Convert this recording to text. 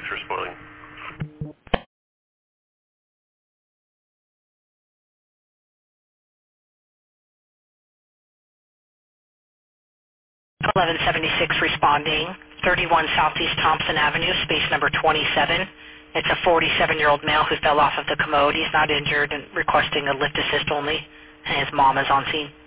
responding. 1176 responding, 31 Southeast Thompson Avenue, space number 27. It's a 47-year-old male who fell off of the commode. He's not injured and requesting a lift assist only, and his mom is on scene.